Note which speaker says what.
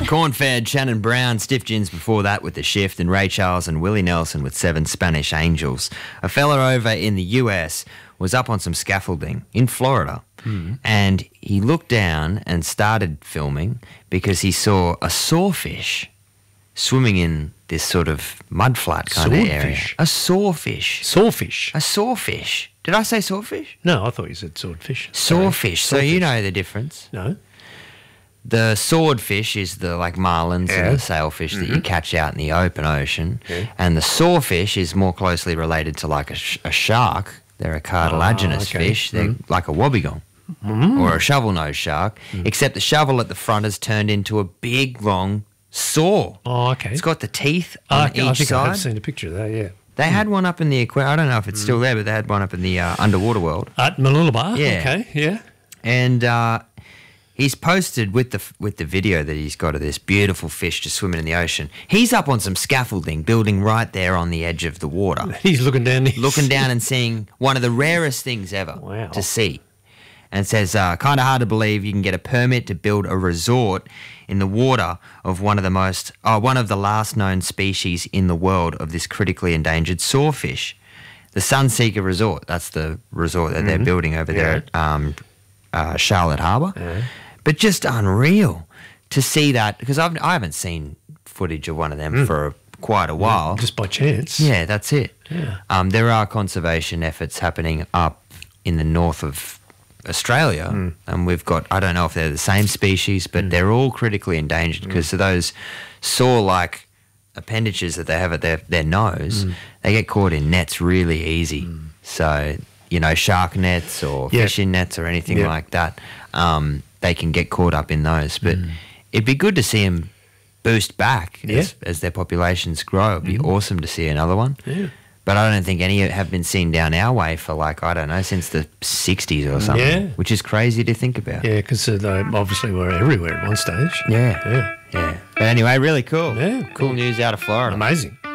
Speaker 1: Corn-fed Shannon Brown, Stiff Gins before that with The Shift, and Ray Charles and Willie Nelson with 7 Spanish Angels. A fella over in the US was up on some scaffolding in Florida, and he looked down and started filming because he saw a sawfish swimming in this sort of mudflat kind of area.
Speaker 2: Swordfish?
Speaker 1: A sawfish.
Speaker 2: Sawfish?
Speaker 1: A sawfish. Did I say sawfish?
Speaker 2: No, I thought you said swordfish.
Speaker 1: Sawfish. So you know the difference.
Speaker 2: No.
Speaker 1: The swordfish is the like marlins and the sailfish that you catch out in the open ocean, and the sawfish is more closely related to like a shark. They're a cartilaginous fish. They're like a wobbegong or a shovel-nosed shark, except the shovel at the front has turned into a big long saw.
Speaker 2: Oh, okay.
Speaker 1: It's got the teeth on each
Speaker 2: I think
Speaker 1: side.
Speaker 2: I've seen a picture of that, yeah.
Speaker 1: They had one up in the aquarium. I don't know if it's still there, but they had one up in the underwater world.
Speaker 2: At Mooloolaba?
Speaker 1: Yeah.
Speaker 2: Okay, yeah.
Speaker 1: And he's posted with the video that he's got of this beautiful fish just swimming in the ocean. He's up on some scaffolding, building right there on the edge of the water.
Speaker 2: He's looking down.
Speaker 1: Looking down and seeing one of the rarest things ever to see. And it says, kind of hard to believe you can get a permit to build a resort in the water of one of the last known species in the world of this critically endangered sawfish. The Sunseeker Resort, that's the resort that they're building over there at Charlotte Harbour. But just unreal to see that, because I haven't seen footage of one of them for quite a while.
Speaker 2: Just by chance.
Speaker 1: Yeah, that's it.
Speaker 2: Yeah.
Speaker 1: There are conservation efforts happening up in the north of Australia, and we've got, I don't know if they're the same species, but they're all critically endangered because of those saw-like appendages that they have at their nose. They get caught in nets really easy. So, you know, shark nets or fishing nets or anything like that, they can get caught up in those. But it'd be good to see them boost back as their populations grow. It'd be awesome to see another one.
Speaker 2: Yeah.
Speaker 1: But I don't think any have been seen down our way for like, I don't know, since the 60s or something, which is crazy to think about.
Speaker 2: Yeah, because they obviously were everywhere at one stage.
Speaker 1: Yeah. But anyway, really cool.
Speaker 2: Yeah,
Speaker 1: Cool news out of Florida.
Speaker 2: Amazing.